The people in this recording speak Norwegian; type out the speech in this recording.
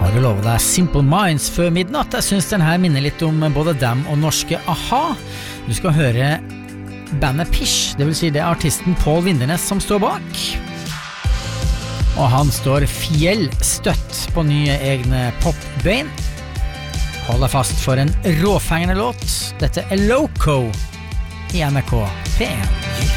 bare love deg Simple Minds før midnatt. Jeg synes den her minner litt om både dem og norske A-ha. Du skal høre bandet Pish, det vil si det er artisten Paul Vindernes som står bak. Og han står fjellstøtt på nye egne popbein. Hold deg fast for en råfengende låt. Dette er Loco i NRK P1.